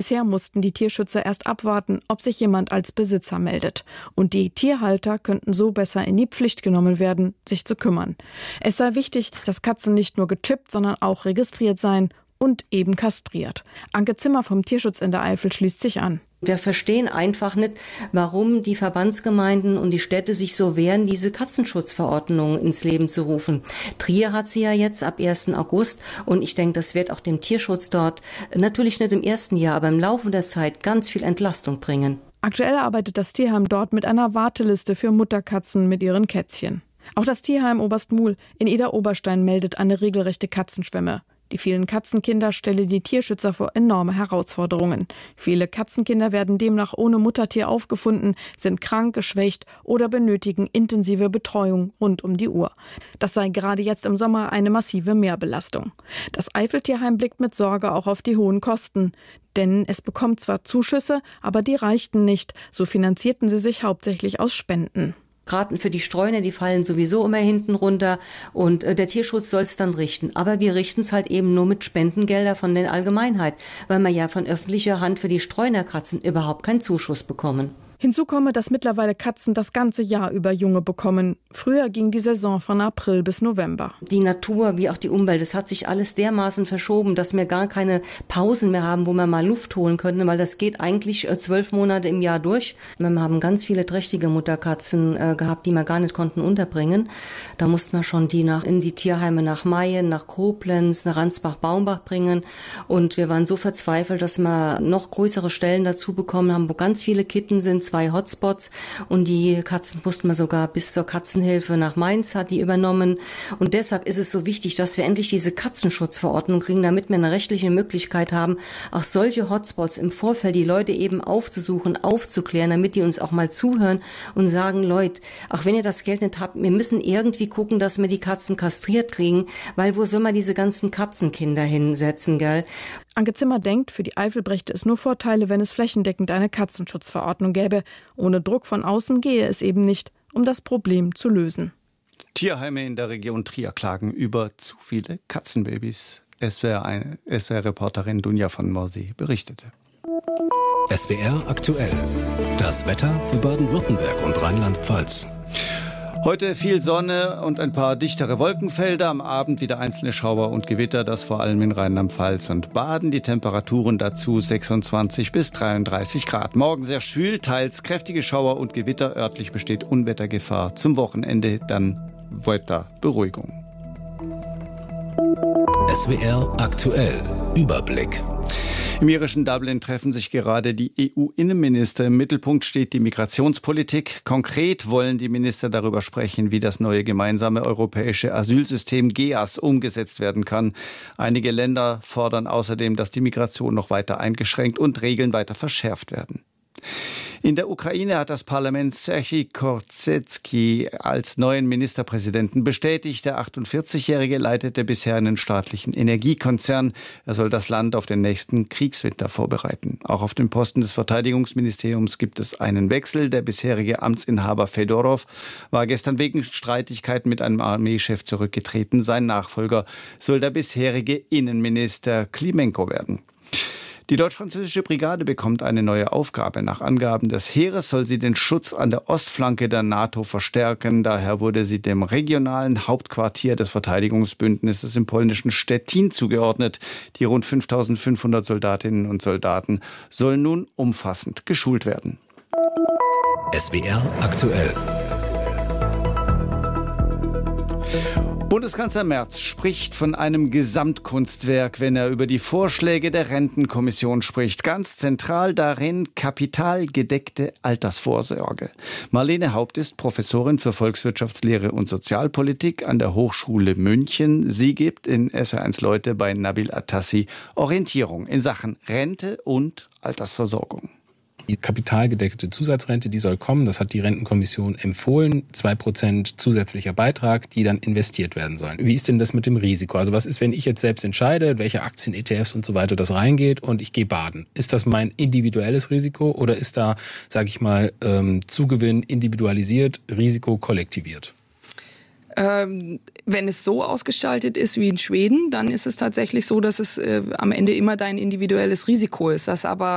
Bisher mussten die Tierschützer erst abwarten, ob sich jemand als Besitzer meldet. Und die Tierhalter könnten so besser in die Pflicht genommen werden, sich zu kümmern. Es sei wichtig, dass Katzen nicht nur gechippt, sondern auch registriert seien und eben kastriert. Anke Zimmer vom Tierschutz in der Eifel schließt sich an. Wir verstehen einfach nicht, warum die Verbandsgemeinden und die Städte sich so wehren, diese Katzenschutzverordnung ins Leben zu rufen. Trier hat sie ja jetzt ab 1. August und ich denke, das wird auch dem Tierschutz dort natürlich nicht im ersten Jahr, aber im Laufe der Zeit ganz viel Entlastung bringen. Aktuell arbeitet das Tierheim dort mit einer Warteliste für Mutterkatzen mit ihren Kätzchen. Auch das Tierheim Oberstmuhl in Idar-Oberstein meldet eine regelrechte Katzenschwemme. Die vielen Katzenkinder stellen die Tierschützer vor enorme Herausforderungen. Viele Katzenkinder werden demnach ohne Muttertier aufgefunden, sind krank, geschwächt oder benötigen intensive Betreuung rund um die Uhr. Das sei gerade jetzt im Sommer eine massive Mehrbelastung. Das Eifeltierheim blickt mit Sorge auch auf die hohen Kosten. Denn es bekommt zwar Zuschüsse, aber die reichten nicht. So finanzierten sie sich hauptsächlich aus Spenden. Gerade für die Streuner, die fallen sowieso immer hinten runter und der Tierschutz soll es dann richten. Aber wir richten es halt eben nur mit Spendengelder von der Allgemeinheit, weil wir ja von öffentlicher Hand für die Streunerkatzen überhaupt keinen Zuschuss bekommen. Hinzu komme, dass mittlerweile Katzen das ganze Jahr über Junge bekommen. Früher ging die Saison von April bis November. Die Natur wie auch die Umwelt, es hat sich alles dermaßen verschoben, dass wir gar keine Pausen mehr haben, wo wir mal Luft holen könnten, weil das geht eigentlich 12 Monate im Jahr durch. Wir haben ganz viele trächtige Mutterkatzen gehabt, die wir gar nicht konnten unterbringen. Da mussten wir schon die in die Tierheime nach Mayen, nach Koblenz, nach Ransbach-Baumbach bringen. Und wir waren so verzweifelt, dass wir noch größere Stellen dazu bekommen haben, wo ganz viele Kitten sind, 2 Hotspots und die Katzen mussten wir sogar bis zur Katzenhilfe nach Mainz hat die übernommen und deshalb ist es so wichtig, dass wir endlich diese Katzenschutzverordnung kriegen, damit wir eine rechtliche Möglichkeit haben, auch solche Hotspots im Vorfeld die Leute eben aufzusuchen, aufzuklären, damit die uns auch mal zuhören und sagen, Leute, auch wenn ihr das Geld nicht habt, wir müssen irgendwie gucken, dass wir die Katzen kastriert kriegen, weil wo soll man diese ganzen Katzenkinder hinsetzen, gell? Anke Zimmer denkt, für die Eifel brächte es nur Vorteile, wenn es flächendeckend eine Katzenschutzverordnung gäbe. Ohne Druck von außen gehe es eben nicht, um das Problem zu lösen. Tierheime in der Region Trier klagen über zu viele Katzenbabys. SWR-Reporterin Dunja von Morsee berichtete. SWR aktuell. Das Wetter für Baden-Württemberg und Rheinland-Pfalz. Heute viel Sonne und ein paar dichtere Wolkenfelder. Am Abend wieder einzelne Schauer und Gewitter, das vor allem in Rheinland-Pfalz und Baden. Die Temperaturen dazu 26 bis 33 Grad. Morgen sehr schwül, teils kräftige Schauer und Gewitter. Örtlich besteht Unwettergefahr. Zum Wochenende dann weiter Beruhigung. SWR aktuell. Überblick. Im irischen Dublin treffen sich gerade die EU-Innenminister. Im Mittelpunkt steht die Migrationspolitik. Konkret wollen die Minister darüber sprechen, wie das neue gemeinsame europäische Asylsystem GEAS umgesetzt werden kann. Einige Länder fordern außerdem, dass die Migration noch weiter eingeschränkt und Regeln weiter verschärft werden. In der Ukraine hat das Parlament Serhij Korzetski als neuen Ministerpräsidenten bestätigt. Der 48-Jährige leitete bisher einen staatlichen Energiekonzern. Er soll das Land auf den nächsten Kriegswinter vorbereiten. Auch auf dem Posten des Verteidigungsministeriums gibt es einen Wechsel. Der bisherige Amtsinhaber Fedorov war gestern wegen Streitigkeiten mit einem Armeechef zurückgetreten. Sein Nachfolger soll der bisherige Innenminister Klimenko werden. Die deutsch-französische Brigade bekommt eine neue Aufgabe. Nach Angaben des Heeres soll sie den Schutz an der Ostflanke der NATO verstärken. Daher wurde sie dem regionalen Hauptquartier des Verteidigungsbündnisses im polnischen Stettin zugeordnet. Die rund 5.500 Soldatinnen und Soldaten sollen nun umfassend geschult werden. SWR aktuell. Bundeskanzler Merz spricht von einem Gesamtkunstwerk, wenn er über die Vorschläge der Rentenkommission spricht. Ganz zentral darin kapitalgedeckte Altersvorsorge. Marlene Haupt ist Professorin für Volkswirtschaftslehre und Sozialpolitik an der Hochschule München. Sie gibt in SWR1 Leute bei Nabil Atassi Orientierung in Sachen Rente und Altersversorgung. Die kapitalgedeckte Zusatzrente, die soll kommen. Das hat die Rentenkommission empfohlen. 2% zusätzlicher Beitrag, die dann investiert werden sollen. Wie ist denn das mit dem Risiko? Also was ist, wenn ich jetzt selbst entscheide, welche Aktien, ETFs und so weiter das reingeht und ich gehe baden? Ist das mein individuelles Risiko oder ist da, sage ich mal, Zugewinn individualisiert, Risiko kollektiviert? Wenn es so ausgestaltet ist wie in Schweden, dann ist es tatsächlich so, dass es am Ende immer dein individuelles Risiko ist. Das aber